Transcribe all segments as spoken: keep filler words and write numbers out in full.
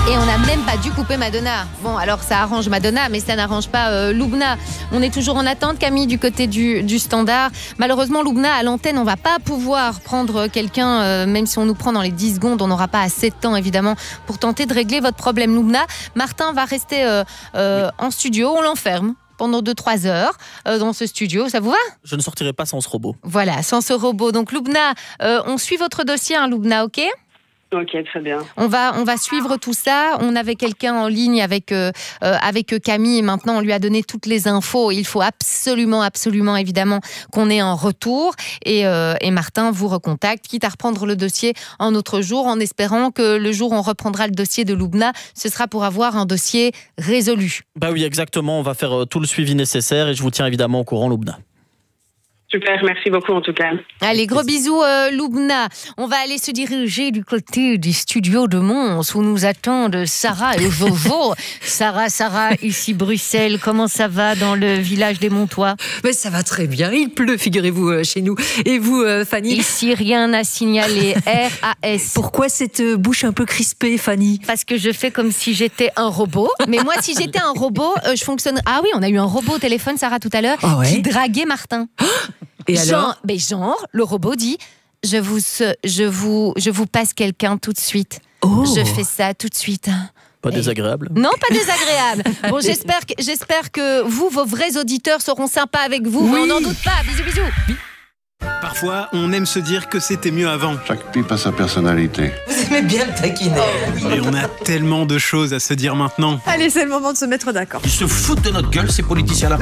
Et on n'a même pas dû couper Madonna. Bon, alors ça arrange Madonna, mais ça n'arrange pas euh, Loubna. On est toujours en attente, Camille, du côté du, du standard. Malheureusement, Loubna, à l'antenne, on ne va pas pouvoir prendre quelqu'un, euh, même si on nous prend dans les dix secondes, on n'aura pas assez de temps, évidemment, pour tenter de régler votre problème, Loubna. Martin va rester euh, euh, en studio, on l'enferme pendant deux trois heures euh, dans ce studio. Ça vous va ? Je ne sortirai pas sans ce robot. Voilà, sans ce robot. Donc, Loubna, euh, on suit votre dossier, hein, Loubna, ok ? Ok, très bien. On va, on va suivre tout ça. On avait quelqu'un en ligne avec, euh, euh, avec Camille. Maintenant, on lui a donné toutes les infos. Il faut absolument, absolument, évidemment, qu'on ait un retour. Et, euh, et Martin vous recontacte, quitte à reprendre le dossier un autre jour, en espérant que le jour où on reprendra le dossier de Loubna, ce sera pour avoir un dossier résolu. Bah oui, exactement. On va faire tout le suivi nécessaire et je vous tiens évidemment au courant, Loubna. Super, merci beaucoup en tout cas. Allez, gros bisous euh, Loubna. On va aller se diriger du côté du studio de Mons où nous attendent Sarah et Jojo. Sarah, Sarah, ici Bruxelles, comment ça va dans le village des Montois ? Mais ça va très bien, il pleut, figurez-vous, euh, chez nous. Et vous, euh, Fanny ? Ici, rien à signaler, R A S. Pourquoi cette euh, bouche un peu crispée, Fanny ? Parce que je fais comme si j'étais un robot. Mais moi, si j'étais un robot, euh, je fonctionne... Ah oui, on a eu un robot au téléphone, Sarah, tout à l'heure, oh ouais. qui draguait Martin. Et genre, alors mais genre, le robot dit je vous, je vous, je vous passe quelqu'un tout de suite. Oh. Je fais ça tout de suite. Pas Et... désagréable. Non, pas désagréable. Bon, j'espère que, j'espère que vous, vos vrais auditeurs, seront sympas avec vous. Oui. Mais on n'en doute pas. Bisous, bisous. Parfois, on aime se dire que c'était mieux avant. Chaque pipe a sa personnalité. Vous aimez bien le taquiner. Et on a tellement de choses à se dire maintenant. Allez, c'est le moment de se mettre d'accord. Ils se foutent de notre gueule, ces politiciens-là.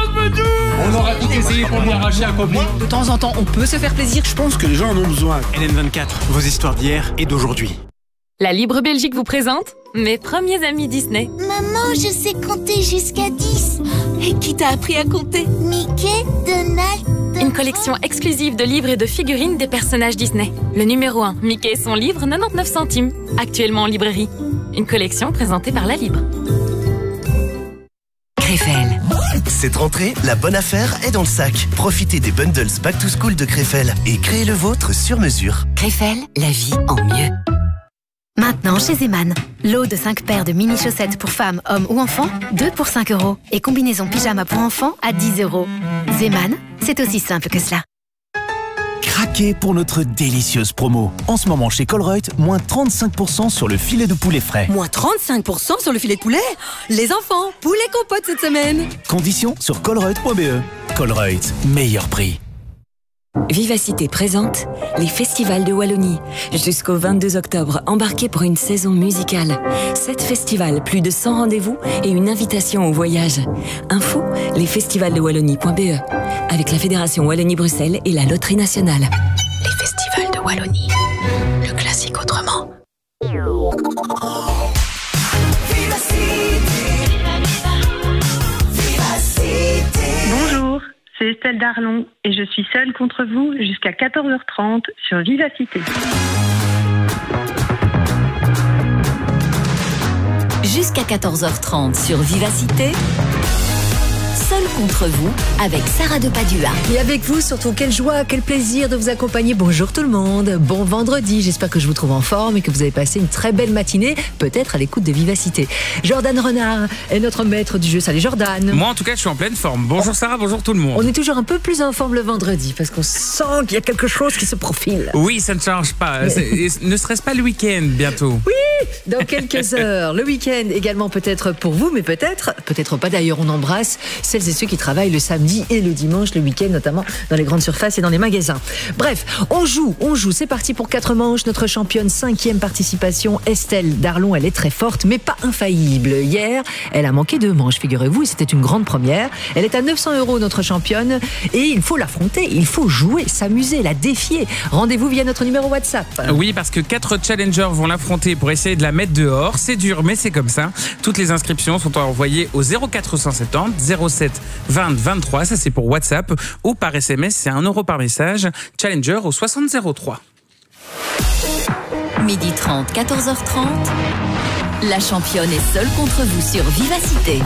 On aura tout essayé pour lui arracher un copie. De temps en temps, on peut se faire plaisir. Je pense que les gens en ont besoin. L N vingt-quatre, vos histoires d'hier et d'aujourd'hui. La Libre Belgique vous présente mes premiers amis Disney. Maman, je sais compter jusqu'à dix. Et qui t'a appris à compter ? Mickey, Donald... Une collection exclusive de livres et de figurines des personnages Disney. Le numéro un, Mickey et son livre, quatre-vingt-dix-neuf centimes. Actuellement en librairie. Une collection présentée par La Libre. Krefel. Cette rentrée, la bonne affaire est dans le sac. Profitez des bundles Back to School de Krefel et créez le vôtre sur mesure. Krefel, la vie en mieux. Maintenant chez Zeman, lot de cinq paires de mini chaussettes pour femmes, hommes ou enfants, deux pour cinq euros. Et combinaison pyjama pour enfants à dix euros. Zeman, c'est aussi simple que cela. Craquez pour notre délicieuse promo. En ce moment chez Colruyt, moins trente-cinq pour cent sur le filet de poulet frais. Moins trente-cinq pour cent sur le filet de poulet ? Les enfants, poulet compote cette semaine. Conditions sur colruyt point b e. Colruyt, meilleur prix. Vivacité présente les festivals de Wallonie. Jusqu'au vingt-deux octobre, embarquez pour une saison musicale. Sept festivals, plus de cent rendez-vous et une invitation au voyage. Info, lesfestivals de wallonie point b e. Avec la Fédération Wallonie-Bruxelles et la Loterie Nationale. Les festivals de Wallonie. Le classique autrement. Bonjour, c'est Estelle Darlon et je suis seule contre vous jusqu'à quatorze heures trente sur Vivacité. Jusqu'à quatorze heures trente sur Vivacité. Seul contre vous, avec Sarah de Padua. Et avec vous, surtout, quelle joie, quel plaisir de vous accompagner. Bonjour tout le monde, bon vendredi. J'espère que je vous trouve en forme et que vous avez passé une très belle matinée, peut-être à l'écoute de Vivacité. Jordan Renard est notre maître du jeu. Salut Jordan. Moi en tout cas, je suis en pleine forme. Bonjour Sarah, bonjour tout le monde. On est toujours un peu plus en forme le vendredi parce qu'on sent qu'il y a quelque chose qui se profile. Oui, ça ne change pas. Mais... Ne serait-ce pas le week-end bientôt? Oui, dans quelques heures. Le week-end également peut-être pour vous, mais peut-être, peut-être pas d'ailleurs. On embrasse celles et ceux qui travaillent le samedi et le dimanche, le week-end, notamment dans les grandes surfaces et dans les magasins. Bref, on joue, on joue. C'est parti pour quatre manches. Notre championne, cinquième participation, Estelle Darlon, elle est très forte, mais pas infaillible. Hier, elle a manqué deux manches, figurez-vous, et c'était une grande première. Elle est à neuf cents euros, notre championne, et il faut l'affronter, il faut jouer, s'amuser, la défier. Rendez-vous via notre numéro WhatsApp. Oui, parce que quatre challengers vont l'affronter pour essayer de la mettre dehors. C'est dur, mais c'est comme ça. Toutes les inscriptions sont envoyées au zéro quatre cent soixante-dix zéro sept vingt vingt-trois, ça c'est pour WhatsApp, ou par S M S, c'est un euro par message. Challenger au soixante zéro trois. midi trente, quatorze heures trente, la championne est seule contre vous sur Vivacité.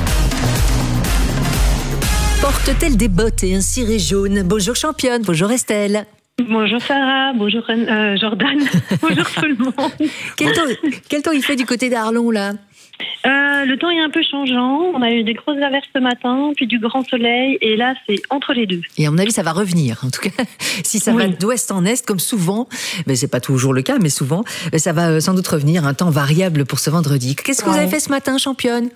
Porte-t-elle des bottes et un ciré jaune? Bonjour championne, bonjour Estelle. Bonjour Sarah, bonjour euh, Jordan, bonjour tout le monde. Quel temps, quel temps il fait du côté d'Arlon là? Euh, le temps est un peu changeant. On a eu des grosses averses ce matin, puis du grand soleil, et là c'est entre les deux. Et à mon avis, ça va revenir. En tout cas, si ça oui. va d'ouest en est, comme souvent, mais c'est pas toujours le cas, mais souvent, ça va sans doute revenir. Un temps variable pour ce vendredi. Qu'est-ce que ouais. vous avez fait ce matin, championne?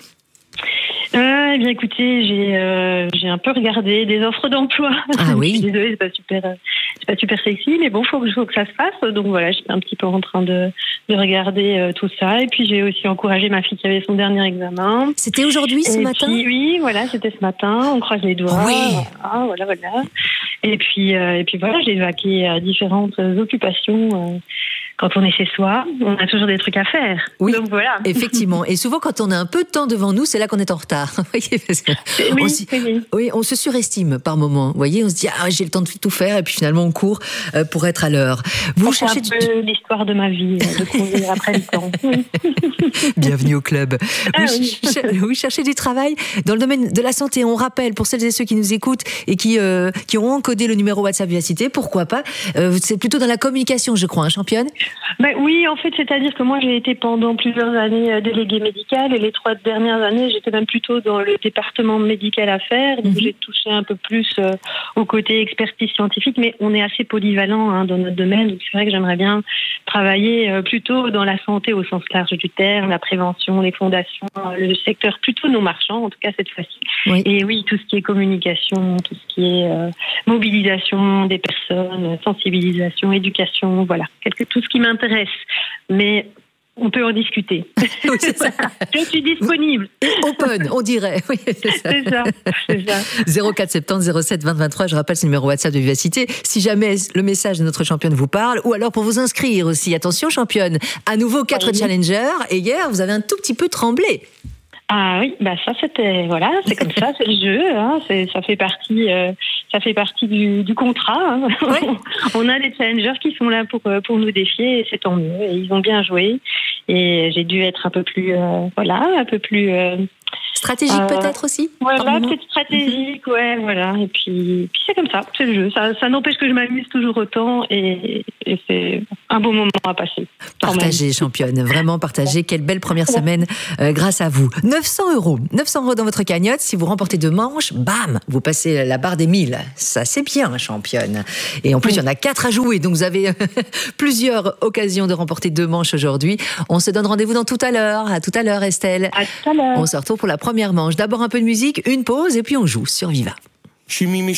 Euh, eh bien, écoutez, j'ai euh, j'ai un peu regardé des offres d'emploi. Ah oui. Je suis désolée, c'est pas super, c'est pas super sexy, mais bon, faut que faut que ça se fasse. Donc voilà, j'étais un petit peu en train de de regarder euh, tout ça. Et puis j'ai aussi encouragé ma fille qui avait son dernier examen. C'était aujourd'hui ce et matin. Puis, oui, voilà, c'était ce matin. On croise les doigts. Oui. Voilà, voilà, voilà. Et puis euh, et puis voilà, j'ai vaqué à différentes occupations. Euh, Quand on est chez soi, on a toujours des trucs à faire. Oui, donc voilà. Effectivement. Et souvent, quand on a un peu de temps devant nous, c'est là qu'on est en retard. Vous voyez, parce que oui, on s'y... oui. oui, on se surestime par moment. Vous voyez, on se dit ah j'ai le temps de tout faire, et puis finalement on court pour être à l'heure. Vous c'est cherchez un peu du... l'histoire de ma vie, de courir après le temps. Bienvenue au club. Ah, vous, oui. ch... vous cherchez du travail dans le domaine de la santé. On rappelle pour celles et ceux qui nous écoutent et qui euh, qui ont encodé le numéro WhatsApp Vivacité, pourquoi pas. Euh, c'est plutôt dans la communication, je crois, hein, championne. Ben oui, en fait, c'est-à-dire que moi, j'ai été pendant plusieurs années déléguée médicale et les trois dernières années, j'étais même plutôt dans le département médical affaires. Donc, mm-hmm. j'ai touché un peu plus euh, au côté expertise scientifique, mais on est assez polyvalent hein, dans notre domaine. Donc, c'est vrai que j'aimerais bien travailler euh, plutôt dans la santé au sens large du terme, la prévention, les fondations, euh, le secteur plutôt non marchand, en tout cas cette fois-ci. Oui. Et oui, tout ce qui est communication, tout ce qui est euh, mobilisation des personnes, sensibilisation, éducation, voilà, quelque, tout ce qui m'intéresse. Mais on peut en discuter. Oui, c'est ça. Je suis disponible. Open, on dirait. Oui, c'est ça. C'est ça, c'est ça. zéro quatre soixante-dix zéro sept vingt vingt-trois, je rappelle, c'est le numéro WhatsApp de Vivacité. Si jamais le message de notre championne vous parle, ou alors pour vous inscrire aussi. Attention, championne, à nouveau quatre oui. challengers. Et hier, vous avez un tout petit peu tremblé. Ah oui, bah ça c'était voilà, c'est comme ça, c'est le jeu, hein, c'est ça fait partie, euh, ça fait partie du, du contrat. Hein. Oui. On a des challengers qui sont là pour pour nous défier et c'est tant mieux. Et ils ont bien joué et j'ai dû être un peu plus euh, voilà, un peu plus euh, stratégique euh, peut-être aussi. Voilà, peut-être stratégique, ouais, voilà. Et puis, puis c'est comme ça, c'est le jeu. Ça, ça n'empêche que je m'amuse toujours autant et, et c'est un beau moment à passer. Partagez, championne, vraiment partagez. Quelle belle première semaine euh, grâce à vous. neuf cents euros, neuf cents euros dans votre cagnotte. Si vous remportez deux manches, bam, vous passez la barre des mille. Ça, c'est bien, championne. Et en plus, il y en a quatre à jouer, donc vous avez plusieurs occasions de remporter deux manches aujourd'hui. On se donne rendez-vous dans tout à l'heure. À tout à l'heure, Estelle. À tout à l'heure. On se retrouve pour la première manche. D'abord un peu de musique, une pause et puis on joue sur Viva.